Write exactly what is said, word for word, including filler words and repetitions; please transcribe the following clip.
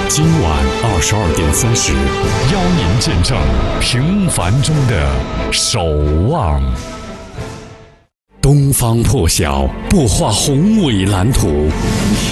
今晚二十二点三十，邀您见证平凡中的守望。东方破晓，不画宏伟蓝图。